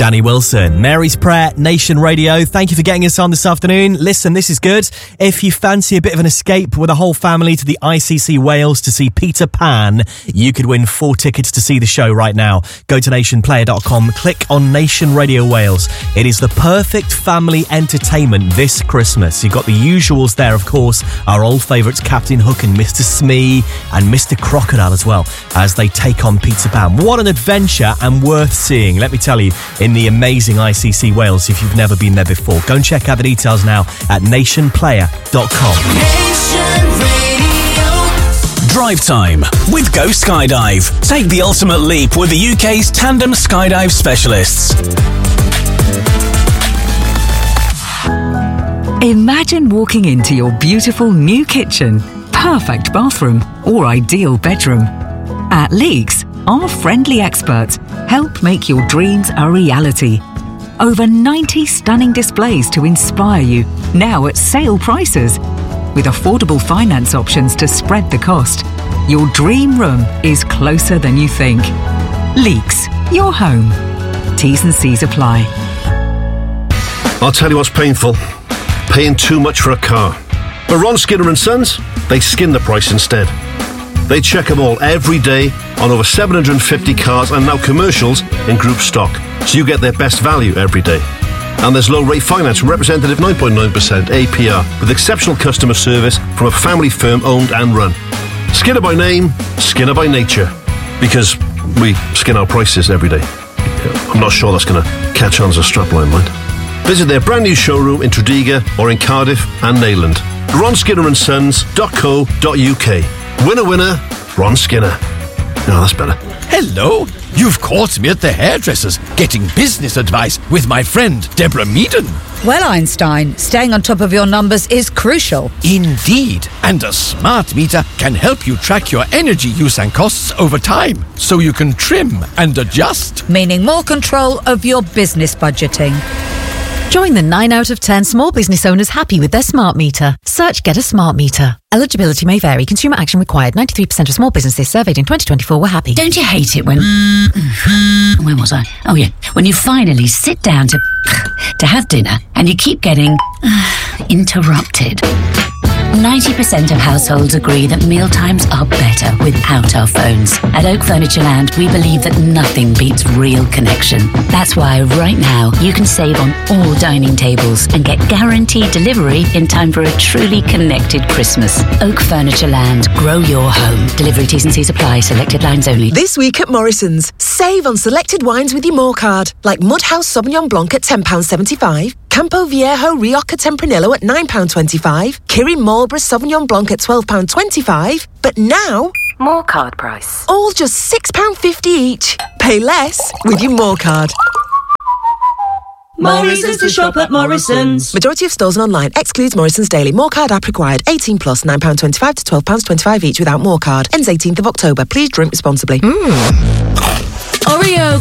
Danny Wilson, Mary's Prayer, Nation Radio. Thank you for getting us on this afternoon. Listen, this is good. If you fancy a bit of an escape with a whole family to the ICC Wales to see Peter Pan, you could win 4 tickets to see the show right now. Go to nationplayer.com, click on Nation Radio Wales. It is the perfect family entertainment this Christmas. You've got the usuals there, of course, our old favourites Captain Hook and Mr. Smee and Mr. Crocodile as well, as they take on Peter Pan. What an adventure and worth seeing, let me tell you, in the amazing ICC Wales if you've never been there before. Go and check out the details now at nationplayer.com. Nation Radio. Drive time with Go Skydive. Take the ultimate leap with the UK's tandem skydive specialists. Imagine walking into your beautiful new kitchen, perfect bathroom, or ideal bedroom. At Leeks, our friendly experts help make your dreams a reality. Over 90 stunning displays to inspire you, now at sale prices. With affordable finance options to spread the cost, your dream room is closer than you think. Leeks, your home. T's and C's apply. I'll tell you what's painful. Paying too much for a car. But Ron Skinner & Sons, they skin the price instead. They check them all every day on over 750 cars and now commercials in group stock, so you get their best value every day. And there's low rate finance from representative 9.9% APR with exceptional customer service from a family firm owned and run. Skinner by name, Skinner by nature, because we skin our prices every day. I'm not sure that's going to catch on as a strapline, mind. Visit their brand new showroom in Tredegar or in Cardiff and Neyland. RonSkinnerandSons.co.uk. Winner, winner, Ron Skinner. Oh, that's better. Hello, you've caught me at the hairdresser's getting business advice with my friend Deborah Meaden. Well, Einstein, staying on top of your numbers is crucial. Indeed, and a smart meter can help you track your energy use and costs over time, so you can trim and adjust. Meaning more control of your business budgeting. Join the 9 out of 10 small business owners happy with their smart meter. Search Get a Smart Meter. Eligibility may vary. Consumer action required. 93% of small businesses surveyed in 2024 were happy. Don't you hate it when... Where was I? Oh, yeah. When you finally sit down to have dinner and you keep getting interrupted. 90% of households agree that mealtimes are better without our phones. At Oak Furniture Land, we believe that nothing beats real connection. That's why right now you can save on all dining tables and get guaranteed delivery in time for a truly connected Christmas. Oak Furniture Land, grow your home. Delivery T's and C's apply, selected lines only. This week at Morrison's, save on selected wines with your More card, like Mudhouse Sauvignon Blanc at £10.75, Campo Viejo Rioja Tempranillo at £9.25, Kirin Marlborough Sauvignon Blanc at £12.25, but now... More card price. All just £6.50 each. Pay less with your More card. More reasons to shop at Morrison's. Majority of stores and online. Excludes Morrison's Daily. More card app required. 18 plus, £9.25 to £12.25 each without More card. Ends 18th of October. Please drink responsibly. Oreo